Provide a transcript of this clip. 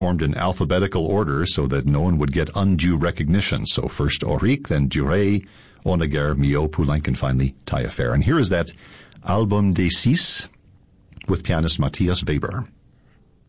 formed in alphabetical order so that no one would get undue recognition. So first Auric, then Duret, Honegger, Millot, Poulenc, and finally Taillefer. And here is that Album des Six with pianist Matthias Weber.